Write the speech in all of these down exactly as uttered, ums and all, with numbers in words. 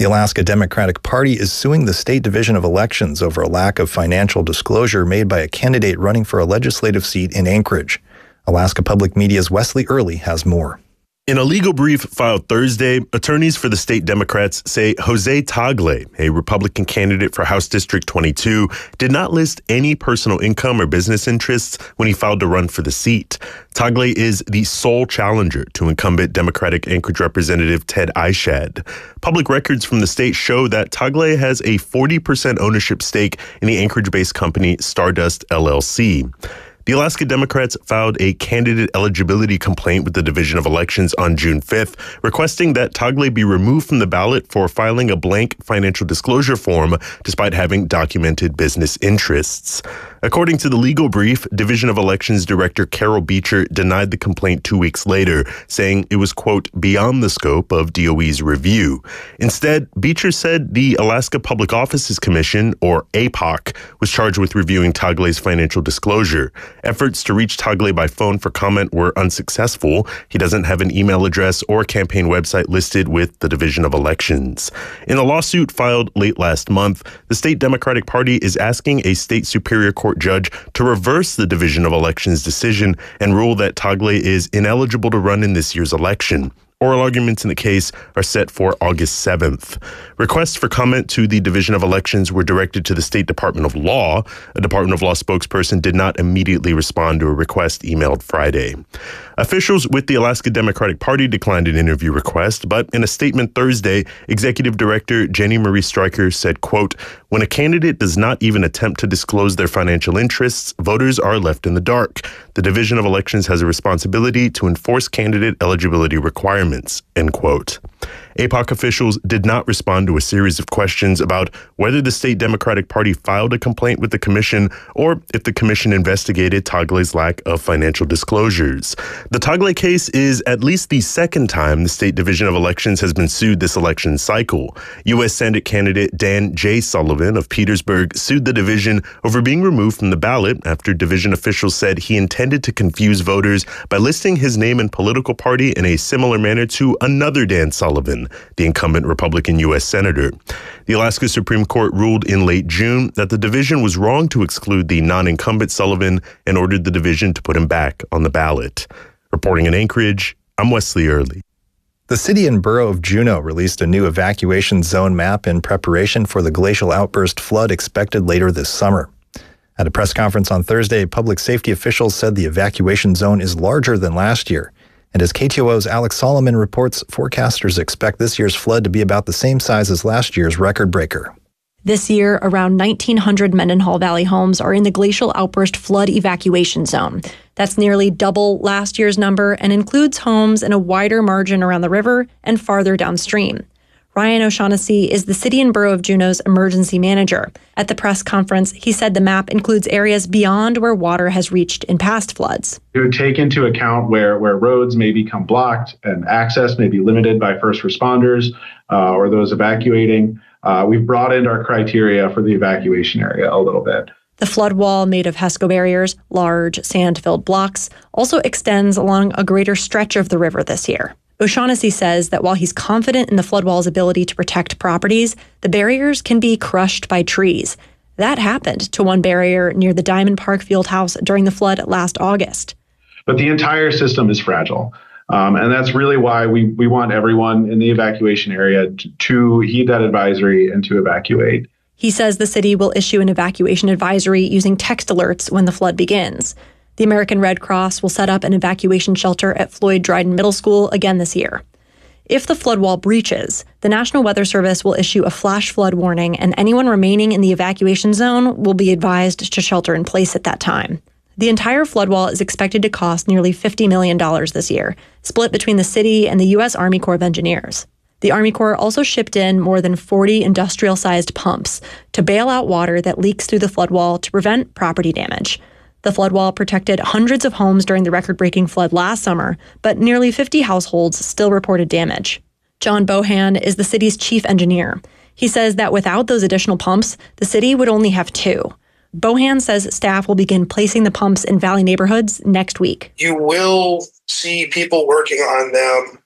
The Alaska Democratic Party is suing the State Division of Elections over a lack of financial disclosure made by a candidate running for a legislative seat in Anchorage. Alaska Public Media's Wesley Early has more. In a legal brief filed Thursday, attorneys for the state Democrats say Jose Tagle, a Republican candidate for House District twenty-two, did not list any personal income or business interests when he filed to run for the seat. Tagle is the sole challenger to incumbent Democratic Anchorage Representative Ted Ishad. Public records from the state show that Tagle has a forty percent ownership stake in the Anchorage-based company Stardust L L C. The Alaska Democrats filed a candidate eligibility complaint with the Division of Elections on June fifth, requesting that Tagle be removed from the ballot for filing a blank financial disclosure form despite having documented business interests. According to the legal brief, Division of Elections Director Carol Beecher denied the complaint two weeks later, saying it was, quote, beyond the scope of D O E's review. Instead, Beecher said the Alaska Public Offices Commission, or A P O C, was charged with reviewing Tagle's financial disclosure. Efforts to reach Tagle by phone for comment were unsuccessful. He doesn't have an email address or campaign website listed with the Division of Elections. In a lawsuit filed late last month, the state Democratic Party is asking a state Superior Court judge to reverse the Division of Elections decision and rule that Tagle is ineligible to run in this year's election. Oral arguments in the case are set for August seventh. Requests for comment to the Division of Elections were directed to the State Department of Law. A Department of Law spokesperson did not immediately respond to a request emailed Friday. Officials with the Alaska Democratic Party declined an interview request, but in a statement Thursday, Executive Director Jenny Marie Stryker said, quote, when a candidate does not even attempt to disclose their financial interests, voters are left in the dark. The Division of Elections has a responsibility to enforce candidate eligibility requirements, end quote. A P O C officials did not respond to a series of questions about whether the state Democratic Party filed a complaint with the commission or if the commission investigated Tagle's lack of financial disclosures. The Tagle case is at least the second time the State Division of Elections has been sued this election cycle. U S Senate candidate Dan J. Sullivan of Petersburg sued the division over being removed from the ballot after division officials said he intended to confuse voters by listing his name and political party in a similar manner to another Dan Sullivan, the incumbent Republican U S Senator. The Alaska Supreme Court ruled in late June that the division was wrong to exclude the non-incumbent Sullivan and ordered the division to put him back on the ballot. Reporting in Anchorage, I'm Wesley Early. The city and borough of Juneau released a new evacuation zone map in preparation for the glacial outburst flood expected later this summer. At a press conference on Thursday, public safety officials said the evacuation zone is larger than last year. And as K T O O's Alex Solomon reports, forecasters expect this year's flood to be about the same size as last year's record breaker. This year, around nineteen hundred Mendenhall Valley homes are in the glacial outburst flood evacuation zone. That's nearly double last year's number and includes homes in a wider margin around the river and farther downstream. Ryan O'Shaughnessy is the City and Borough of Juneau's emergency manager. At the press conference, he said the map includes areas beyond where water has reached in past floods. It would take into account where, where roads may become blocked and access may be limited by first responders uh, or those evacuating. Uh, we've broadened our criteria for the evacuation area a little bit. The flood wall, made of HESCO barriers, large sand-filled blocks, also extends along a greater stretch of the river this year. O'Shaughnessy says that while he's confident in the flood wall's ability to protect properties, the barriers can be crushed by trees. That happened to one barrier near the Diamond Park Fieldhouse during the flood last August. But the entire system is fragile. Um, and that's really why we, we want everyone in the evacuation area to, to heed that advisory and to evacuate. He says the city will issue an evacuation advisory using text alerts when the flood begins. The American Red Cross will set up an evacuation shelter at Floyd Dryden Middle School again this year. If the flood wall breaches, the National Weather Service will issue a flash flood warning, and anyone remaining in the evacuation zone will be advised to shelter in place at that time. The entire flood wall is expected to cost nearly fifty million dollars this year, split between the city and the U S Army Corps of Engineers. The Army Corps also shipped in more than forty industrial-sized pumps to bail out water that leaks through the flood wall to prevent property damage. The flood wall protected hundreds of homes during the record-breaking flood last summer, but nearly fifty households still reported damage. John Bohan is the city's chief engineer. He says that without those additional pumps, the city would only have two. Bohan says staff will begin placing the pumps in Valley neighborhoods next week. You will see people working on them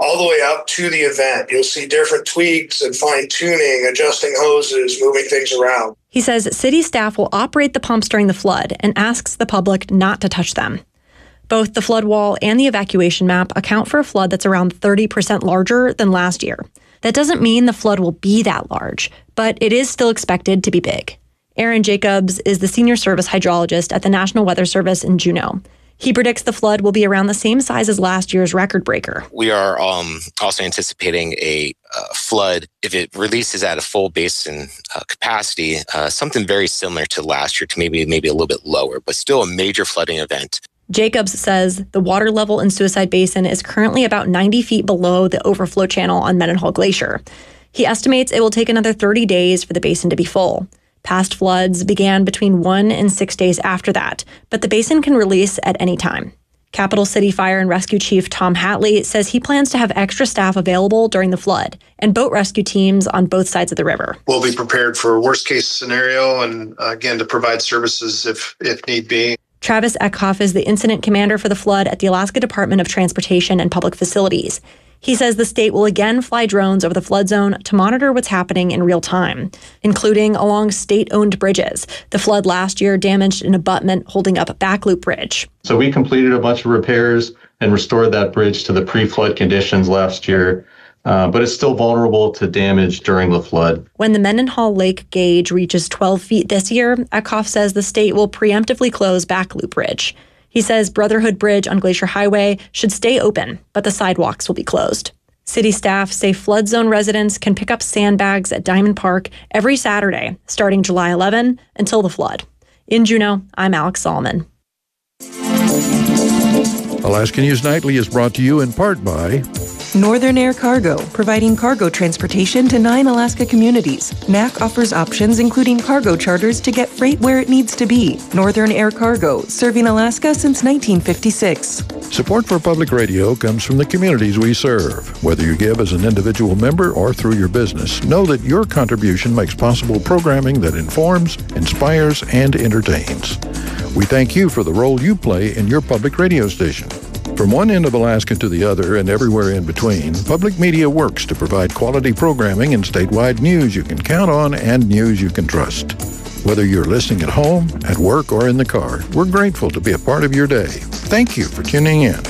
all the way up to the event. You'll see different tweaks and fine-tuning, adjusting hoses, moving things around. He says city staff will operate the pumps during the flood and asks the public not to touch them. Both the flood wall and the evacuation map account for a flood that's around thirty percent larger than last year. That doesn't mean the flood will be that large, but it is still expected to be big. Aaron Jacobs is the senior service hydrologist at the National Weather Service in Juneau. He predicts the flood will be around the same size as last year's record breaker. We are um, also anticipating a uh, flood, if it releases at a full basin uh, capacity, uh, something very similar to last year, to maybe maybe a little bit lower, but still a major flooding event. Jacobs says the water level in Suicide Basin is currently about ninety feet below the overflow channel on Mendenhall Glacier. He estimates it will take another thirty days for the basin to be full. Past floods began between one and six days after that, but the basin can release at any time. Capital City Fire and Rescue Chief Tom Hatley says he plans to have extra staff available during the flood and boat rescue teams on both sides of the river. We'll be prepared for a worst case scenario and, uh, again, to provide services if, if need be. Travis Eckhoff is the incident commander for the flood at the Alaska Department of Transportation and Public Facilities. He says the state will again fly drones over the flood zone to monitor what's happening in real time, including along state-owned bridges. The flood last year damaged an abutment holding up Backloop Bridge. So we completed a bunch of repairs and restored that bridge to the pre-flood conditions last year. Uh, but it's still vulnerable to damage during the flood. When the Mendenhall Lake gauge reaches twelve feet this year, Eckhoff says the state will preemptively close Backloop Bridge. He says Brotherhood Bridge on Glacier Highway should stay open, but the sidewalks will be closed. City staff say flood zone residents can pick up sandbags at Diamond Park every Saturday, starting July eleventh until the flood. In Juneau, I'm Alex Solomon. Alaska News Nightly is brought to you in part by Northern Air Cargo, providing cargo transportation to nine Alaska communities. N A C offers options including cargo charters to get freight where it needs to be. Northern Air Cargo, serving Alaska since nineteen fifty-six. Support for public radio comes from the communities we serve. Whether you give as an individual member or through your business, know that your contribution makes possible programming that informs, inspires, and entertains. We thank you for the role you play in your public radio station. From one end of Alaska to the other and everywhere in between, public media works to provide quality programming and statewide news you can count on and news you can trust. Whether you're listening at home, at work, or in the car, we're grateful to be a part of your day. Thank you for tuning in.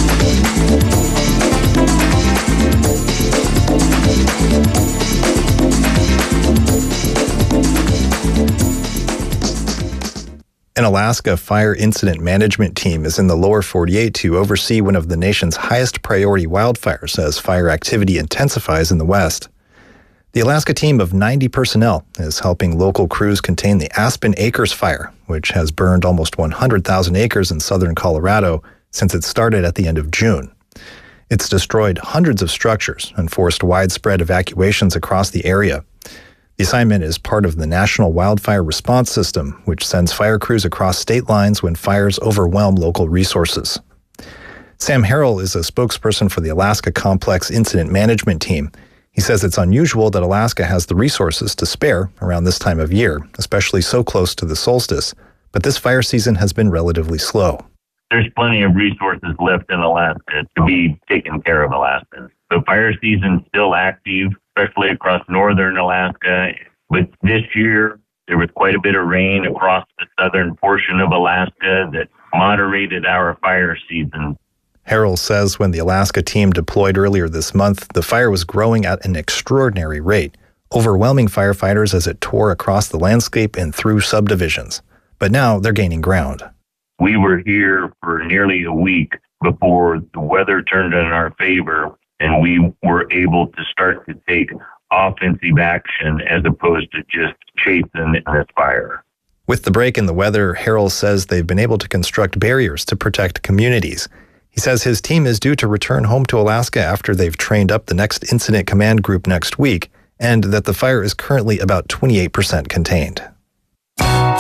An Alaska Fire Incident Management Team is in the lower forty-eight to oversee one of the nation's highest priority wildfires as fire activity intensifies in the west. The Alaska team of ninety personnel is helping local crews contain the Aspen Acres fire, which has burned almost one hundred thousand acres in southern Colorado since it started at the end of June. It's destroyed hundreds of structures and forced widespread evacuations across the area. The assignment is part of the National Wildfire Response System, which sends fire crews across state lines when fires overwhelm local resources. Sam Harrell is a spokesperson for the Alaska Complex Incident Management Team. He says it's unusual that Alaska has the resources to spare around this time of year, especially so close to the solstice, but this fire season has been relatively slow. There's plenty of resources left in Alaska to be taking care of Alaskans. The fire season's still active, especially across northern Alaska. But this year, there was quite a bit of rain across the southern portion of Alaska that moderated our fire season. Harrell says when the Alaska team deployed earlier this month, the fire was growing at an extraordinary rate, overwhelming firefighters as it tore across the landscape and through subdivisions. But now they're gaining ground. We were here for nearly a week before the weather turned in our favor, and we were able to start to take offensive action as opposed to just chasing this fire. With the break in the weather, Harrell says they've been able to construct barriers to protect communities. He says his team is due to return home to Alaska after they've trained up the next incident command group next week, and that the fire is currently about twenty-eight percent contained.